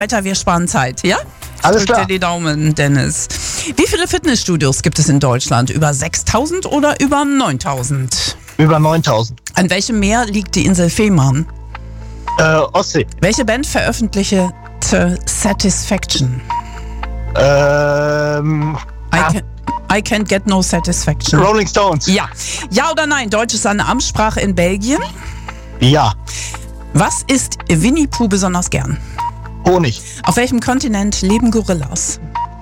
Weiter, wir sparen Zeit, ja? Alles klar. Drück dir die Daumen, Dennis. Wie viele Fitnessstudios gibt es in Deutschland? Über 6.000 oder über 9.000? Über 9.000. An welchem Meer liegt die Insel Fehmarn? Ostsee. Welche Band veröffentlichte Satisfaction? I can't get no satisfaction. Rolling Stones. Ja. Ja oder nein? Deutsch ist eine Amtssprache in Belgien. Ja. Was isst Winnie Pooh besonders gern? Honig. Auf welchem Kontinent leben Gorillas?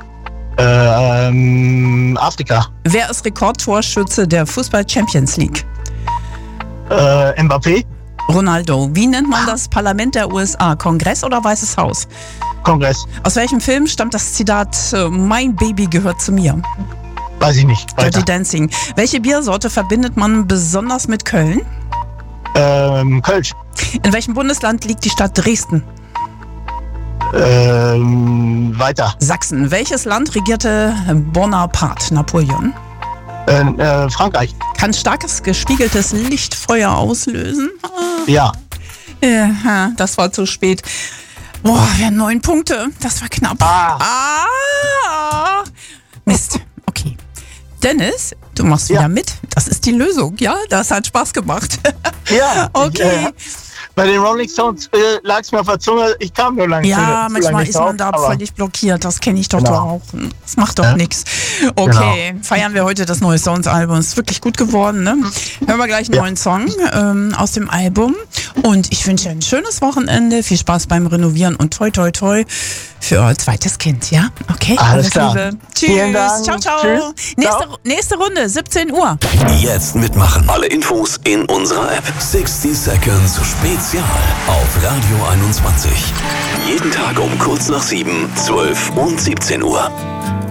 Afrika. Wer ist Rekordtorschütze der Fußball-Champions League? Mbappé. Ronaldo. Wie nennt man das Parlament der USA? Kongress oder Weißes Haus? Kongress. Aus welchem Film stammt das Zitat Mein Baby gehört zu mir? Weiß ich nicht. Dirty Weiter. Dancing. Welche Biersorte verbindet man besonders mit Köln? Kölsch. In welchem Bundesland liegt die Stadt Dresden? Weiter. Sachsen. Welches Land regierte Bonaparte? Napoleon. Frankreich. Kann starkes gespiegeltes Licht Feuer auslösen? Ja. Ja, das war zu spät. Boah, wir haben 9 Punkte. Das war knapp. Mist. Okay. Dennis, du machst wieder mit. Das ist die Lösung, ja? Das hat Spaß gemacht. Ja. Okay. Bei den Rolling Stones lag es mir auf der Zunge. Ich kam nur lange Ja, zu manchmal lange ist man drauf, da aber völlig blockiert. Das kenne ich doch Genau. auch. Das macht doch nichts. Okay, feiern wir heute das neue Stones-Album. Ist wirklich gut geworden, ne? Hören wir gleich einen neuen Song aus dem Album. Und ich wünsche ein schönes Wochenende. Viel Spaß beim Renovieren und toi, toi, toi für euer zweites Kind, ja? Okay, Alles klar. Liebe. Tschüss. Vielen Dank. Ciao, ciao. Tschüss. Nächste Runde, 17 Uhr. Jetzt mitmachen. Alle Infos in unserer App. 60 Seconds Spezial auf Radio 21. Jeden Tag um kurz nach 7, 12 und 17 Uhr.